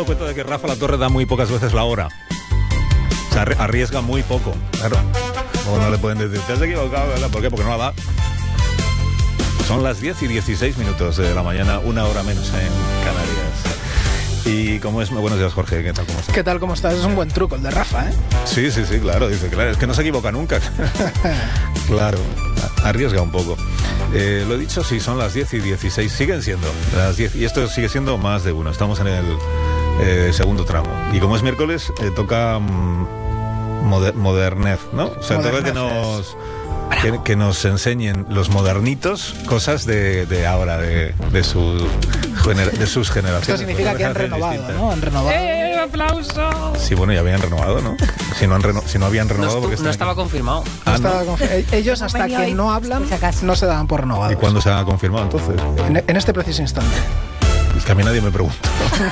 dado cuenta de que Rafa La Torre da muy pocas veces la hora. O sea, arriesga muy poco. Claro. O no le pueden decir, te has equivocado, ¿verdad? ¿Por qué? Porque no la da. Son las 10:16 de la mañana, una hora menos en Canarias. Y como es... Buenos días, Jorge, ¿qué tal? ¿Cómo estás? ¿Qué tal? ¿Cómo estás? Es un buen truco el de Rafa, ¿eh? Sí, claro, dice, claro, es que no se equivoca nunca. Claro, arriesga un poco. Lo he dicho, sí, son las 10:16, siguen siendo las 10, y esto sigue siendo más de uno, estamos en el segundo tramo. Y como es miércoles, toca modernez, ¿no? O sea, toca que nos enseñen los modernitos cosas de ahora, de sus generaciones. Esto significa que han renovado, ¿no? Han renovado. ¡Aplauso! Sí, bueno, ya habían renovado, ¿no? Si no habían renovado... No estaba confirmado. Ellos hasta que no hablan no se daban por renovados. ¿Y cuándo se ha confirmado entonces? En este preciso instante. Es que a mí nadie me preguntó.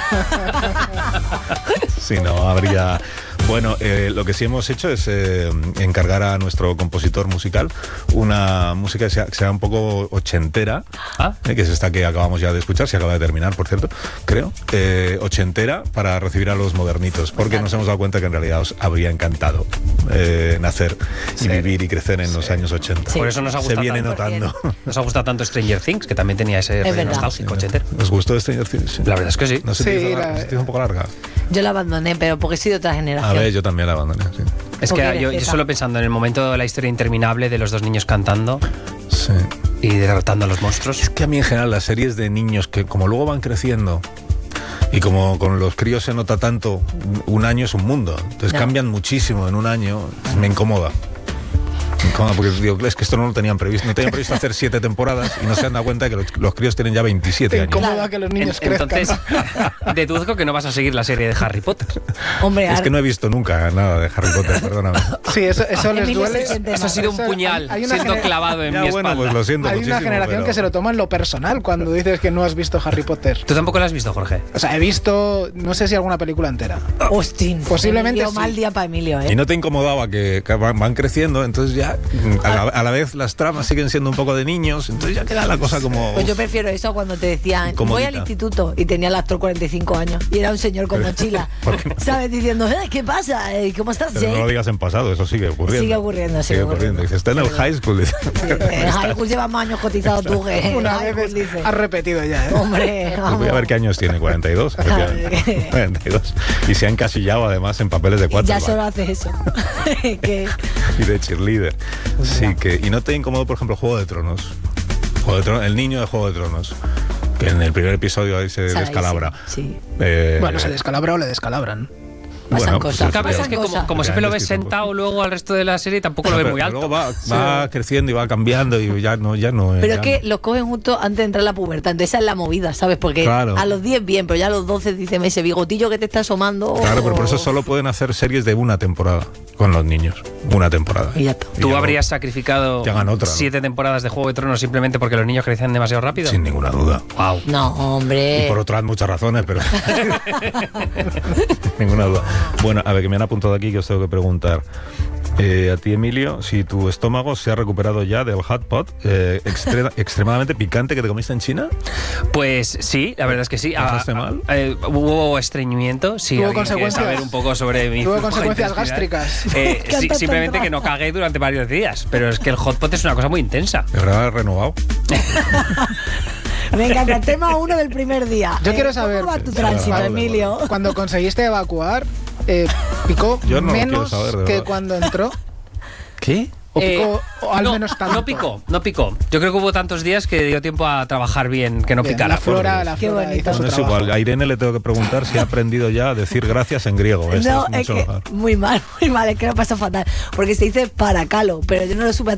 Si no, habría... Bueno, lo que sí hemos hecho es encargar a nuestro compositor musical una música que sea un poco ochentera, que es esta que acabamos ya de escuchar, se acaba de terminar, por cierto, creo, ochentera, para recibir a los modernitos, porque nos hemos dado cuenta que en realidad os habría encantado nacer y vivir y crecer en los años 80. Sí. Por eso nos ha gustado se viene tanto, notando. Nos ha gustado tanto Stranger Things, que también tenía ese rollo nostálgico ochentero. ¿Os gustó Stranger Things? La verdad es que sí. ¿No se te hizo un poco larga? Yo la abandoné, pero porque he sido otra generación. A ver, yo también la abandoné, sí. Es que yo solo pensando en el momento de la historia interminable de los dos niños cantando y derrotando a los monstruos. Es que a mí en general las series de niños que como luego van creciendo y como con los críos se nota tanto, un año es un mundo. Entonces cambian muchísimo en un año, me incomoda. Porque digo, es que esto no lo tenían previsto. No tenían previsto hacer 7 temporadas y no se han dado cuenta de que los críos tienen ya 27 años. Incomoda que los niños crezcan. Entonces, deduzco que no vas a seguir la serie de Harry Potter. Hombre, es que no he visto nunca nada de Harry Potter, perdóname. Sí, eso les duele. Eso ha sido un puñal siendo clavado en mi espalda. Pues lo siento hay muchísimo, una generación que se lo toma en lo personal cuando dices que no has visto Harry Potter. ¿Tú tampoco lo has visto, Jorge? O sea, he visto, no sé si alguna película entera. Hostín. Posiblemente sí. Mal día para Emilio, ¿eh? ¿Y no te incomodaba que van creciendo? Entonces ya a la vez las tramas siguen siendo un poco de niños, entonces ya queda la cosa como... Pues yo prefiero eso cuando te decían, voy al instituto, y tenía el actor 45 años, y era un señor con mochila, ¿sabes? Diciendo, ¿qué pasa? ¿Cómo estás, Pero Jake? no lo digas en pasado, eso sigue ocurriendo. Sigue ocurriendo. Dices, está en el high school. En high school llevas más años cotizado tú que... Una vez has repetido ya, ¿eh? Hombre, pues voy a ver qué años tiene, 42. 42. Y se ha encasillado además en papeles de quarterback. Ya solo hace eso. Y de cheerleader. Sí, que... Y no te incomodó, por ejemplo, Juego de Tronos. El niño de Juego de Tronos, que en el primer episodio ahí se descalabra. Sí. Bueno, se descalabra o le descalabran. Pasan cosas. Es que como siempre lo ves sentado luego al resto de la serie, tampoco lo ves muy alto. Luego va creciendo y va cambiando y ya no. Pero es que los cogen justo antes de entrar a la pubertad. Entonces esa es la movida, ¿sabes? Porque a los 10 bien, pero ya a los 12 dicen ese bigotillo que te está asomando. Claro, pero por eso solo pueden hacer series de una temporada con los niños. Una temporada. Y ya está. ¿Tú habrías sacrificado 7 temporadas de Juego de Tronos simplemente porque los niños crecían demasiado rápido? Sin ninguna duda. Wow. No, hombre. Y por otras muchas razones, pero... ninguna duda. Bueno, a ver, que me han apuntado aquí que os tengo que preguntar. A ti, Emilio, si tu estómago se ha recuperado ya del hot pot extremadamente picante que te comiste en China. Pues sí, la verdad es que sí. ¿Pasaste mal? Hubo estreñimiento. Sí, ¿Tuvo consecuencias? Saber un poco sobre mi ¿Tuvo consecuencias gástricas? Simplemente que no cagué durante varios días. Pero es que el hot pot es una cosa muy intensa. ¿De verdad renovado? Me encanta el tema 1 del primer día. Yo quiero saber... ¿Cómo va tu tránsito, Emilio? Cuando conseguiste evacuar, ¿picó menos que cuando entró? ¿Qué? ¿O picó al menos tanto? No picó. Yo creo que hubo tantos días que dio tiempo a trabar bien, que no picara. La flora hizo su es trabajo. igual, a Irene le tengo que preguntar si ha aprendido ya a decir gracias en griego. No, es que muy mal, es que lo pasó fatal. Porque se dice paracalo, pero yo no lo supe